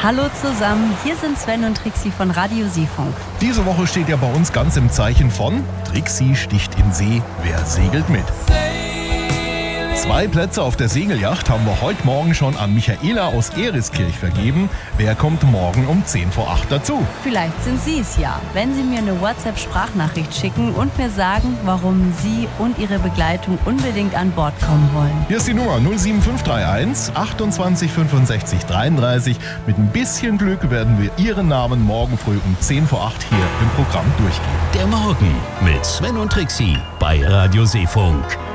Hallo zusammen, hier sind Sven und Trixi von Radio Seefunk. Diese Woche steht ja bei uns ganz im Zeichen von Trixi sticht in See, wer segelt mit? 2 Plätze auf der Segelyacht haben wir heute Morgen schon an Michaela aus Eriskirch vergeben. Wer kommt morgen um 10 vor 8 dazu? Vielleicht sind Sie es ja, wenn Sie mir eine WhatsApp-Sprachnachricht schicken und mir sagen, warum Sie und Ihre Begleitung unbedingt an Bord kommen wollen. Hier ist die Nummer 07531 28 65 33. Mit ein bisschen Glück werden wir Ihren Namen morgen früh um 10 vor 8 hier im Programm durchgehen. Der Morgen mit Sven und Trixi bei Radio Seefunk.